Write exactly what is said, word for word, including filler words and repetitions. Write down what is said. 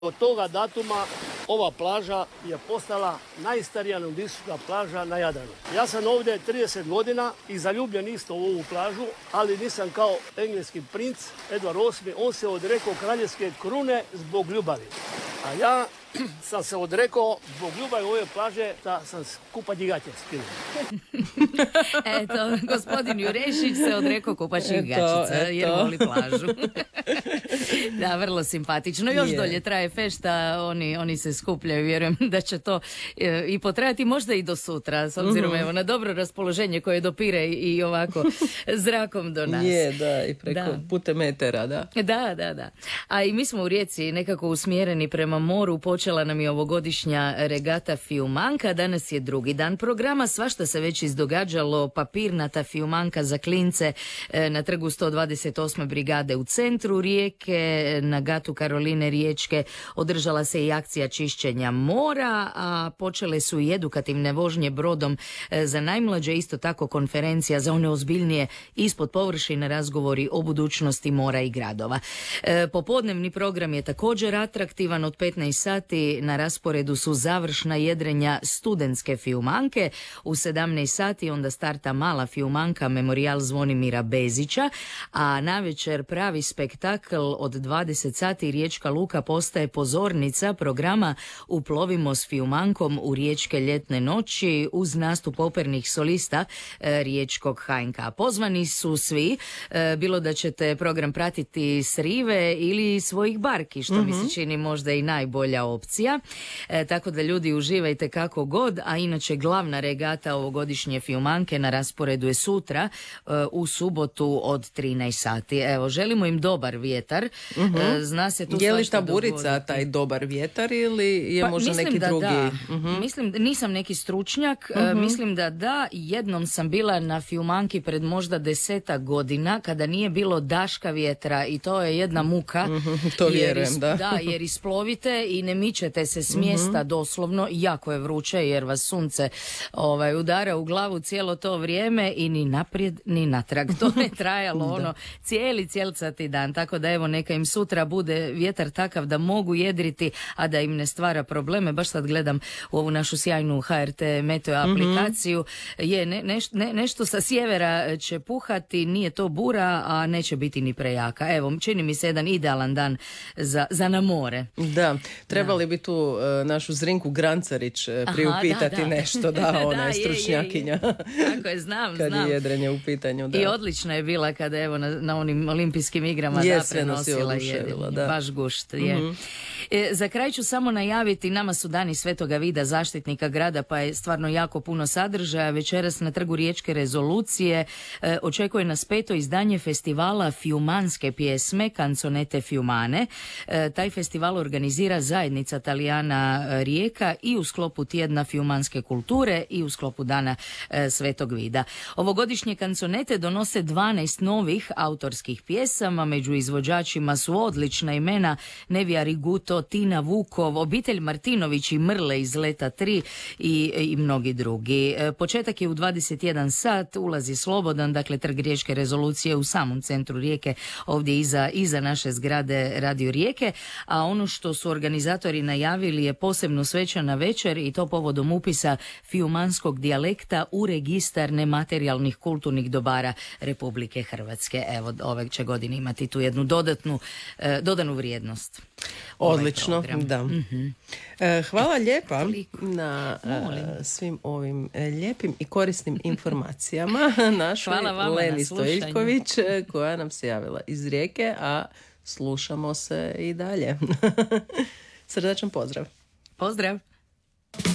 Od toga datuma ova plaža je postala najstarija nudistička plaža na Jadranu. Ja sam ovdje trideset godina i zaljubljen isto u ovu plažu, ali nisam kao engleski princ Edward osmi. On se odrekao kraljevske krune zbog ljubavi. A ja sam se odrekao zbog ljubavi ove plaže da sam kupa djigaće skinuo. Eto, gospodin Jurešić se odrekao kupačih gačica jer voli plažu. Da, vrlo simpatično. Još je. Dolje traje fešta, oni, oni se skupljaju, vjerujem da će to e, i potrajati možda i do sutra, s obzirom mm-hmm. evo, na dobro raspoloženje koje dopire i ovako zrakom do nas. Je, da, i preko da. putem etera, da. Da, da, da. A i mi smo u Rijeci nekako usmjereni prema moru. Počela nam je ovogodišnja regata Fiumanka, danas je drugi dan programa, svašta se već izdogađalo, papirnata Fiumanka za klince e, na trgu sto dvadeset osme brigade u centru Rijeke, na gatu Karoline Riječke održala se i akcija čišćenja mora, a počele su i edukativne vožnje brodom e, za najmlađe, isto tako konferencija za one ozbiljnije ispod površine, razgovori o budućnosti mora i gradova. E, popodnevni program je također atraktivan, od petnaest sati na rasporedu su završna jedrenja studentske Fiumanke, u sedamnaest sati onda starta mala Fiumanka Memorijal Zvonimira Bezića, a navečer pravi spektakl od dvadeset sati Riječka luka postaje pozornica programa Uplovimo s Fiumankom u riječke ljetne noći uz nastup opernih solista e, riječkog H N K. Pozvani su svi, e, bilo da ćete program pratiti s rive ili svojih barki, što mm-hmm. mi se čini možda i najbolja opcija. E, tako da ljudi uživajte kako god, a inače glavna regata ovogodišnje Fiumanke na rasporedu je sutra e, u subotu od trinaest sati. Evo, želimo im dobar vjetar. Mm-hmm. E, zna se tu je li ta burica taj dobar vjetar ili je pa, možda neki da drugi? Da. Mm-hmm. Mislim, nisam neki stručnjak, mm-hmm. e, mislim da da, jednom sam bila na Fiumanki pred možda desetak godina kada nije bilo daška vjetra i to je jedna muka. Mm-hmm. To vjerujem, is, da. Da, jer isplovite i ne mičete se s mjesta mm-hmm. doslovno, jako je vruće jer vas sunce ovaj, udara u glavu cijelo to vrijeme i ni naprijed ni natrag. To je trajalo ono cijeli cijelcati dan, tako da evo neka im sutra bude vjetar takav da mogu jedriti, a da im ne stvara probleme. Baš sad gledam u ovu našu sjajnu H R T meteo aplikaciju, mm-hmm. je ne, neš, ne, nešto sa sjevera će puhati, nije to bura, a neće biti ni prejaka. Evo, čini mi se jedan idealan dan za, za na more. Da, trebali da. bi tu uh, našu Zrinku Grancarić uh, priupitati Aha, da, da. nešto, da, ona je stručnjakinja. Tako je, znam, kad znam. je jedrenje u pitanju, da. I odlična je bila kada evo na, na onim olimpijskim igrama je, da prenosila jedrenje. Da. Baš gušt, je. Mm-hmm. E, za kraj ću samo najaviti, nama su dani Svetoga Vida, zaštitnika grada, pa je stvarno jako puno sadržaja. Večeras na trgu Riječke rezolucije e, očekuje nas peto izdanje festivala fiumanske pjesme Canzonette Fiumane. E, taj festival organizira zajednica Talijana Rijeka i u sklopu tjedna fiumanske kulture i u sklopu dana e, Svetog Vida. Ovogodišnje kanconete donose dvanaest novih autorskih pjesama, među izvođačima su odlična imena Nevija Riguto, Tina Vukov, obitelj Martinović i Mrle iz Leta tri i, i mnogi drugi. E, početak je u dvadeset jedan sat, ulazi slobodan, dakle trg Riječke rezolucije u samom centru Rijeke, ovdje iza, iza naše zgrade Radio Rijeke, a ono što su organizatori najavili je posebno svečana večer i to povodom upisa fiumanskog dijalekta u registar nematerijalnih kulturnih dobara Republike Hrvatske. Evo, ove će godine imati tu jednu dodatnu, eh, dodanu vrijednost. Odlično, da. Mm-hmm. E, hvala lijepa na e, svim ovim lijepim i korisnim informacijama našoj Leni Stojiljković, koja nam se javila iz Rijeke, a slušamo se i dalje. Srdačan pozdrav. Pozdrav.